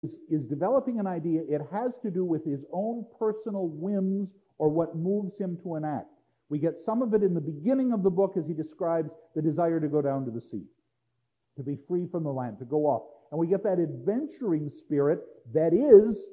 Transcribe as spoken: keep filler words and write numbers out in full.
is, is developing an idea. It has to do with his own personal whims or what moves him to an act. We get some of it in the beginning of the book as he describes the desire to go down to the sea, to be free from the land, to go off. And we get that adventuring spirit that is